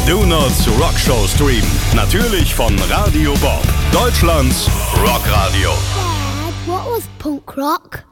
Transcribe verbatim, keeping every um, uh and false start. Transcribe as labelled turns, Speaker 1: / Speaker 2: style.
Speaker 1: Do-Nots Rock Show Stream. Natürlich von Radio Bob. Deutschlands Rockradio.
Speaker 2: Dad, what was punk rock?